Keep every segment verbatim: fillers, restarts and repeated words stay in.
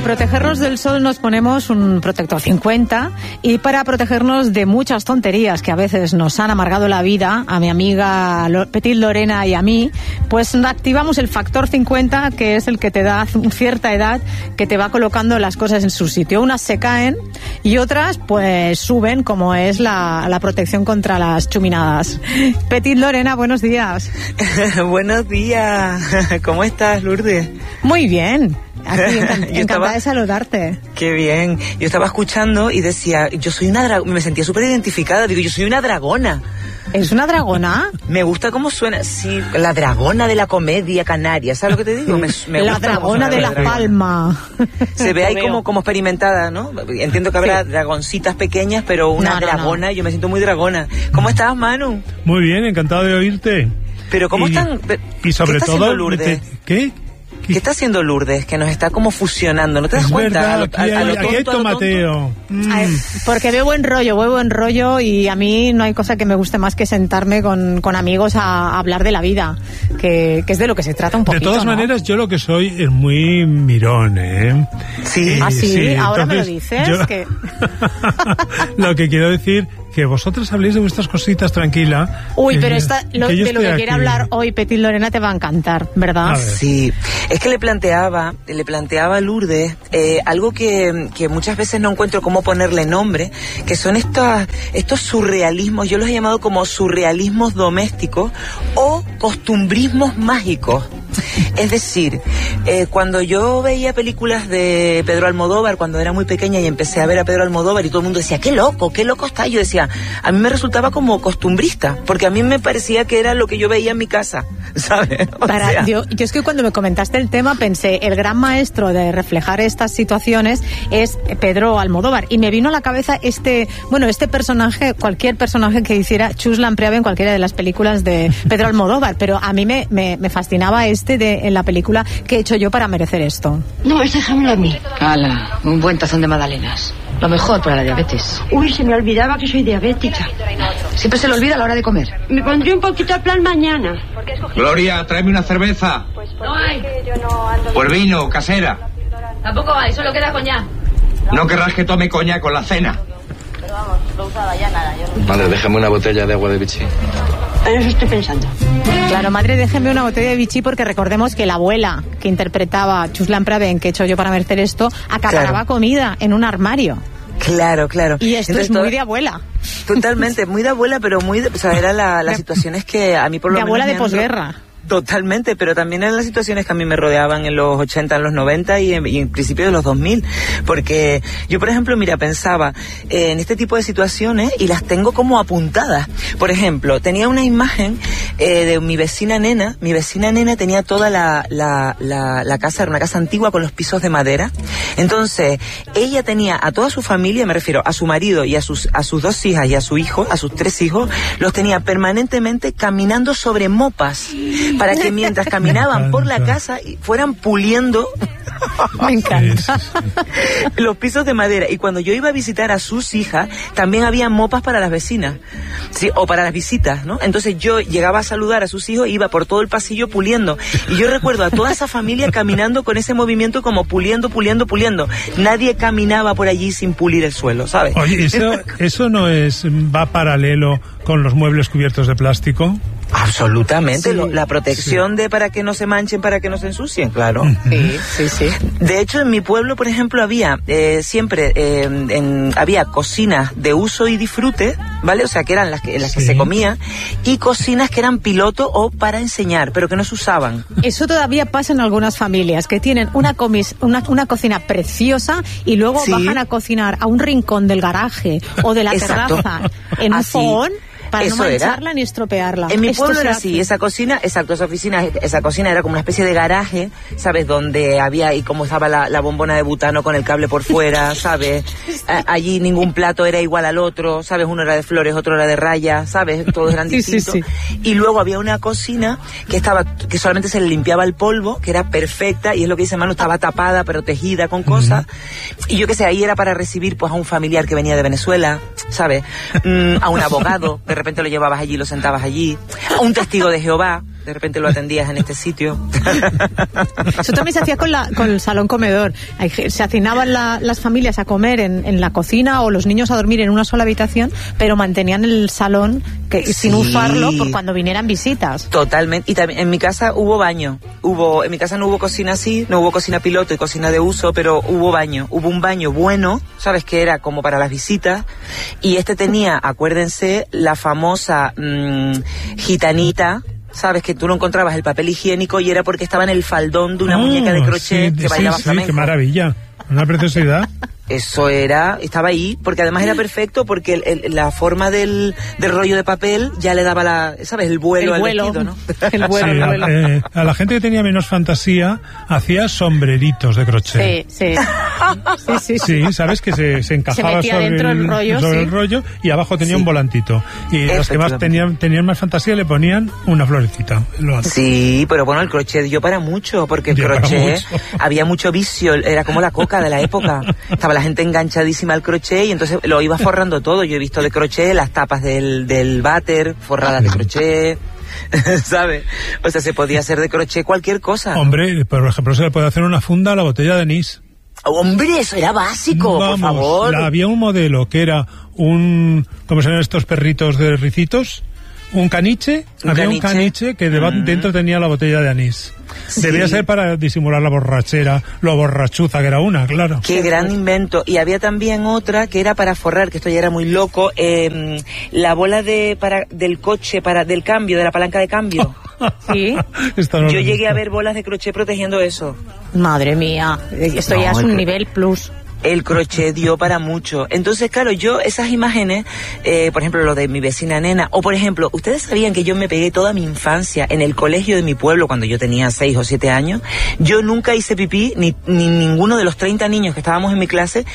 protegernos del sol nos ponemos un protector cincuenta y para protegernos de muchas tonterías que a veces nos han amargado la vida, a mi amiga Petit Lorena y a mí, pues activamos el factor cincuenta, que es el que te da cierta edad, que te va colocando las cosas en su sitio. Unas se caen y otras pues suben, como es la, la protección contra las chuminadas. Petit Lorena, buenos días. Buenos días. ¿Cómo estás, Lourdes? Muy bien. Aquí, encantada estaba... de saludarte. Qué bien. Yo estaba escuchando y decía, yo soy una dragona, me sentía súper identificada, digo, yo soy una dragona. ¿Es una dragona? Me gusta cómo suena, sí, la dragona de la comedia canaria, ¿sabes lo que te digo? Me, me la gusta dragona de la, la dragona. Palma. Se ve ahí como, como experimentada, ¿no? Entiendo que habrá sí. dragoncitas pequeñas, pero una no, no, dragona, no. Yo me siento muy dragona. ¿Cómo estás, Manu? Muy bien, encantado de oírte. Pero ¿cómo y, están? Y sobre ¿Qué todo, Lourdes? ¿Qué? ¿Qué está haciendo Lourdes? Que nos está como fusionando, ¿no te das es cuenta? Verdad, a lo, aquí, a, a hay, lo tonto, aquí hay tomateo. Mm. Ay, porque veo buen rollo, veo buen rollo y a mí no hay cosa que me guste más que sentarme con, con amigos a, a hablar de la vida, que, que es de lo que se trata un poquito. De todas ¿no? maneras, yo lo que soy es muy mirón, ¿eh? Sí. ¿Ah, sí? sí. Ahora Entonces, me lo dices. Yo... que... lo que quiero decir... que vosotros habléis de vuestras cositas tranquila. Uy, pero esta, lo, que de lo que aquí. quiere hablar hoy Petit Lorena te va a encantar, ¿verdad? Sí, es que le planteaba, le planteaba a Lourdes eh, algo que, que muchas veces no encuentro cómo ponerle nombre, que son estos, estos surrealismos, yo los he llamado como surrealismos domésticos o costumbrismos mágicos. Es decir, eh, cuando yo veía películas de Pedro Almodóvar, cuando era muy pequeña y empecé a ver a Pedro Almodóvar y todo el mundo decía, qué loco, qué loco está, yo decía, a mí me resultaba como costumbrista, porque a mí me parecía que era lo que yo veía en mi casa, ¿sabes? O Para, sea... yo, yo es que cuando me comentaste el tema pensé, el gran maestro de reflejar estas situaciones es Pedro Almodóvar, y me vino a la cabeza este, bueno, este personaje, cualquier personaje que hiciera Chus Lampreave en cualquiera de las películas de Pedro Almodóvar, pero a mí me, me, me fascinaba este de, en la película que he hecho yo para merecer esto. No, es déjamelo a mí. Hala, un buen tazón de magdalenas. Lo mejor para la diabetes. Uy, se me olvidaba que soy diabética. Siempre se le olvida a la hora de comer. Me pondré un poquito al plan mañana. Gloria, tráeme una cerveza. No hay. Pues vino, casera. Tampoco hay, solo queda coñac. No querrás que tome coñac con la cena. Pero vamos, lo usaba ya nada. Yo no... Madre, déjame una botella de agua de Vichy. En eso estoy pensando. Claro, madre, déjeme una botella de Vichy, porque recordemos que la abuela que interpretaba Chus Lampreave en que he hecho yo para merecer esto, acaparaba claro. comida en un armario. Claro, claro. Y esto Entonces, es muy todo... de abuela. Totalmente, muy de abuela, pero muy de... O sea, eran la, las situaciones que a mí por lo de menos... abuela de han... posguerra. Totalmente, pero también eran las situaciones que a mí me rodeaban en los ochenta, en los noventa y en, y en principio de los dos mil, porque yo, por ejemplo, mira, pensaba eh, en este tipo de situaciones y las tengo como apuntadas. Por ejemplo, tenía una imagen eh, de mi vecina nena, mi vecina nena tenía toda la, la, la, la casa, era una casa antigua con los pisos de madera, entonces ella tenía a toda su familia, me refiero a su marido y a sus, a sus dos hijas y a su hijo, a sus tres hijos, los tenía permanentemente caminando sobre mopas, para que mientras caminaban por la casa fueran puliendo me encanta los pisos de madera. Y cuando yo iba a visitar a sus hijas también había mopas para las vecinas, sí, o para las visitas, ¿no? Entonces yo llegaba a saludar a sus hijos, iba por todo el pasillo puliendo, y yo recuerdo a toda esa familia caminando con ese movimiento como puliendo, puliendo, puliendo. Nadie caminaba por allí sin pulir el suelo, ¿sabes? Oye, ¿eso, eso no es va paralelo con los muebles cubiertos de plástico? Absolutamente, sí, lo, la protección sí. de para que no se manchen, para que no se ensucien, claro. Sí, sí, sí. De hecho, en mi pueblo, por ejemplo, había eh, siempre eh, en, había cocinas de uso y disfrute, ¿vale? O sea, que eran las que, las sí. que se comía, y cocinas que eran piloto o para enseñar, pero que no se usaban. Eso todavía pasa en algunas familias, que tienen una, comis, una, una cocina preciosa y luego sí. bajan a cocinar a un rincón del garaje o de la terraza en un fogón. Para Eso no mancharla era. ni estropearla. En mi Esto pueblo era hace. así, esa cocina, exacto, esa oficina, esa cocina era como una especie de garaje, ¿sabes? Donde había, y como estaba la, la bombona de butano con el cable por fuera, ¿sabes? A, allí ningún plato era igual al otro, ¿sabes? Uno era de flores, otro era de rayas, ¿sabes? Todos eran distintos. Sí, sí, sí. Y luego había una cocina que estaba, que solamente se le limpiaba el polvo, que era perfecta, y es lo que dice Manu, estaba tapada, protegida con cosas. Uh-huh. Y yo qué sé, ahí era para recibir pues a un familiar que venía de Venezuela, ¿sabes? Mm, a un abogado, de repente lo llevabas allí, lo sentabas allí, a un testigo de Jehová, de repente lo atendías en este sitio. Eso también se hacía con, la, con el salón comedor. Se hacinaban la, las familias a comer en, en la cocina o los niños a dormir en una sola habitación, pero mantenían el salón que, Sí. sin usarlo por cuando vinieran visitas. Totalmente. Y también en mi casa hubo baño. Hubo, en mi casa no hubo cocina así, no hubo cocina piloto y cocina de uso, pero hubo baño. Hubo un baño bueno, ¿sabes? Que era como para las visitas. Y este tenía, acuérdense, la famosa mmm, gitanita. Sabes que tú no encontrabas el papel higiénico y era porque estaba en el faldón de una Oh, muñeca de crochet sí, que bailaba sí, flamenco. Sí, qué maravilla. Una preciosidad. Eso era, estaba ahí, porque además era perfecto, porque el, el, la forma del, del rollo de papel ya le daba la, ¿sabes? El vuelo, El vuelo. al vestido, ¿no? El vuelo, Sí, el a, vuelo. eh, a la gente que tenía menos fantasía hacía sombreritos de crochet. Sí, sí. Sí, sí, sí. Sí, sabes que se, se encajaba Se metía sobre, dentro el, el rollo, sobre sí. el rollo y abajo tenía Sí. un volantito. Y los que más Efectivamente. tenían, tenían más fantasía le ponían una florecita. Lo hace. Sí, pero bueno, el crochet dio para mucho, porque el Dio para crochet, mucho. había mucho vicio, era como la coca de la época. Estaba la gente enganchadísima al crochet y entonces lo iba forrando todo. Yo he visto de crochet las tapas del, del váter, forradas de crochet, ¿sabes? O sea, se podía hacer de crochet cualquier cosa. Hombre, por ejemplo, se le puede hacer una funda a la botella de anís. Hombre, eso era básico, Vamos, por favor. la- había un modelo que era un... ¿Cómo se llaman estos perritos de ricitos? Un caniche. Un había caniche. un caniche que deba- Mm. dentro tenía la botella de anís. Sí. Debía ser para disimular la borrachera, lo borrachuza que era una, claro. Qué gran invento. Y había también otra que era para forrar, que esto ya era muy loco, eh, la bola de para del coche, para del cambio, de la palanca de cambio. Sí. Esto no Yo lo he llegué a visto. ver bolas de crochet protegiendo eso. Madre mía. Esto No, ya es el un cro- nivel plus. El crochet dio para mucho. Entonces, claro, yo esas imágenes, eh, por ejemplo, lo de mi vecina nena, o por ejemplo, ¿ustedes sabían que yo me pegué toda mi infancia en el colegio de mi pueblo cuando yo tenía seis o siete años? Yo nunca hice pipí, ni, ni ninguno de los treinta niños que estábamos en mi clase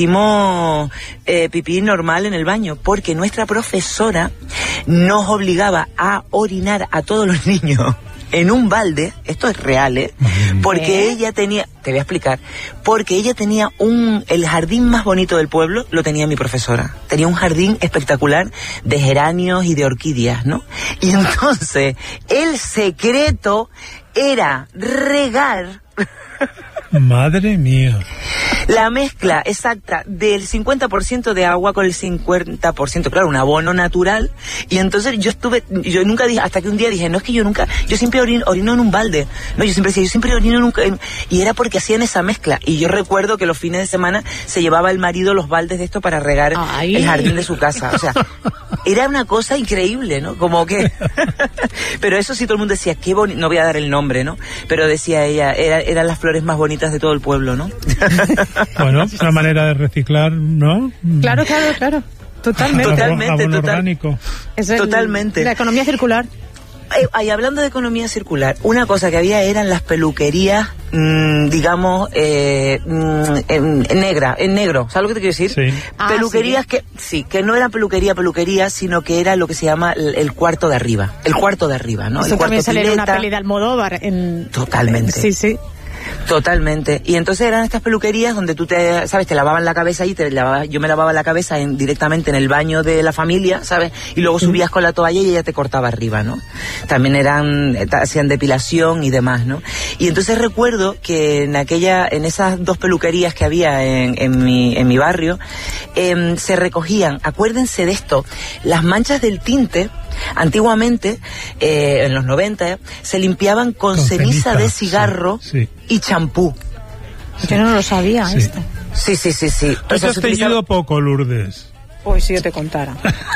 hicimos eh, pipí normal en el baño, porque nuestra profesora nos obligaba a orinar a todos los niños en un balde, esto es real, ¿eh? Porque ¿Eh? ella tenía, te voy a explicar, porque ella tenía un, el jardín más bonito del pueblo, lo tenía mi profesora. Tenía un jardín espectacular de geranios y de orquídeas, ¿no? Y entonces, el secreto era regar Madre mía. la mezcla exacta del cincuenta por ciento de agua con el cincuenta por ciento, claro, un abono natural. Y entonces yo estuve, yo nunca dije, hasta que un día dije, no, es que yo nunca, yo siempre orino, orino en un balde. No, yo siempre decía, yo siempre orino en un... en- y era porque hacían esa mezcla. Y yo recuerdo que los fines de semana se llevaba el marido los baldes de esto para regar Ay. el jardín de su casa. O sea, era una cosa increíble, ¿no? Como que... Pero eso sí, todo el mundo decía, qué bonito, no voy a dar el nombre, ¿no? Pero decía ella, era, eran las flores más bonitas de todo el pueblo, ¿no? Bueno, es una manera de reciclar, ¿no? Claro, claro, claro. Totalmente. Abono- Totalmente, abono total. orgánico. Es el- Totalmente. La economía circular. Eh, y hablando de economía circular, una cosa que había eran las peluquerías, mmm, digamos, eh, mmm, en, en negra, en negro, ¿sabes lo que te quiero decir? Sí. Ah, Peluquerías que, sí, que no eran peluquería, peluquería, sino que era lo que se llama el, el cuarto de arriba, el cuarto de arriba, ¿no? Eso el cuarto también sale en una pileta. peli de Almodóvar. En... Totalmente. Sí, sí. Totalmente. Y entonces eran estas peluquerías donde tú te, sabes, te lavaban la cabeza y te lavaba, yo me lavaba la cabeza en, directamente en el baño de la familia, ¿sabes? Y luego subías con la toalla y ella te cortaba arriba, ¿no? También eran, eh, hacían depilación y demás, ¿no? Y entonces recuerdo que en aquella, en esas dos peluquerías que había en, en mi, en mi barrio, em, se recogían, acuérdense de esto, las manchas del tinte. Antiguamente, eh, en los noventa, se limpiaban con, Con ceniza, ceniza, de cigarro sí, sí. y champú. Yo no lo sabía Sí. esto. Sí, sí, sí, sí. Tú O sea, has se utilizaba- teñido poco, Lourdes. Pues si yo te contara.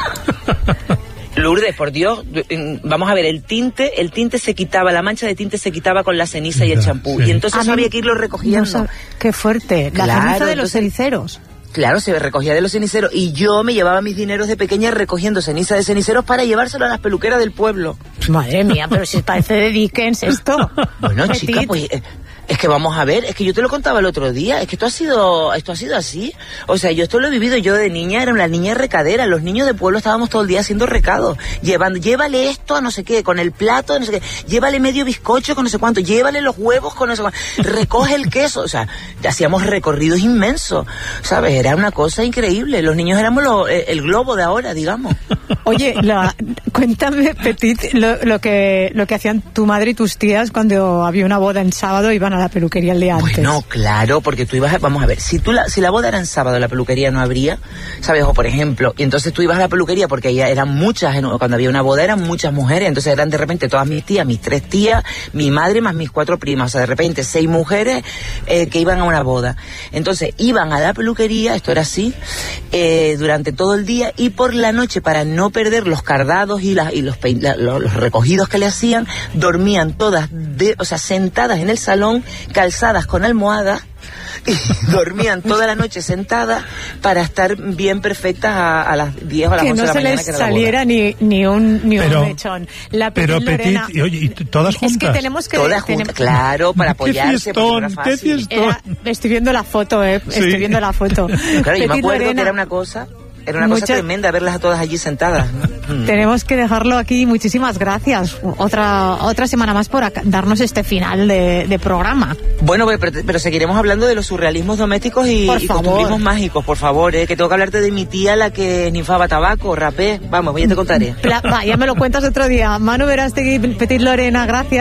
Lourdes, por Dios, mm, vamos a ver, el tinte, el tinte se quitaba, la mancha de tinte se quitaba con la ceniza y el Ya, champú. sí. Y entonces Ah, no, había que irlo no recogiendo. sab- Qué fuerte. La Claro, ceniza de los entonces- ceniceros. Claro, se recogía de los ceniceros y yo me llevaba mis dineros de pequeña recogiendo ceniza de ceniceros para llevárselo a las peluqueras del pueblo. Madre mía, pero si parece de Dickens esto. Bueno, Petit. chica, pues eh, Es que vamos a ver, es que yo te lo contaba el otro día, es que esto ha sido, esto ha sido así. O sea, yo esto lo he vivido, yo de niña era una niña recadera, los niños de pueblo estábamos todo el día haciendo recados, llevando, llévale esto a no sé qué, con el plato, no sé qué, llévale medio bizcocho con no sé cuánto, llévale los huevos con no sé cuánto, recoge el queso, o sea, hacíamos recorridos inmensos, ¿sabes? Era una cosa increíble, los niños éramos lo, el globo de ahora, digamos. Oye, la, cuéntame, Petit, lo, lo que lo que hacían tu madre y tus tías cuando había una boda en sábado, iban a la peluquería el día antes. Bueno, claro, porque tú ibas a, vamos a ver, si tú la, si la boda era en sábado, la peluquería no habría, ¿sabes? O por ejemplo, y entonces tú ibas a la peluquería porque ahí eran muchas, cuando había una boda eran muchas mujeres, entonces eran de repente todas mis tías, mis tres tías, mi madre más mis cuatro primas, o sea, de repente seis mujeres eh, que iban a una boda. Entonces iban a la peluquería, esto era así, eh, durante todo el día, y por la noche, para no perder los cardados y, la, y los, pein, la, los, los recogidos que le hacían, dormían todas, de, o sea, sentadas en el salón, calzadas con almohadas, y dormían toda la noche sentadas para estar bien perfectas a, a las diez o a las once de la mañana. Que no se les saliera ni, ni un ni pero, un mechón. La pero Petit, y, oye, y todas juntas. Es que tenemos que... Todas juntas, claro, para apoyarse. Qué fiestón, qué fiestón. Era, estoy viendo la foto, eh. Sí. Estoy viendo la foto. Claro, yo me acuerdo Lorena, que era una cosa... Era una Mucha... cosa tremenda verlas a todas allí sentadas. Tenemos que dejarlo aquí. Muchísimas gracias. Otra otra semana más por acá, darnos este final de, de programa. Bueno, pero, pero seguiremos hablando de los surrealismos domésticos y, y costumbrismos mágicos, por favor, eh, que tengo que hablarte de mi tía, la que ninfaba tabaco, rapé. Vamos, ya te contaré. Pla- va, ya me lo cuentas otro día. Manu Verástegui, Petit Lorena, gracias.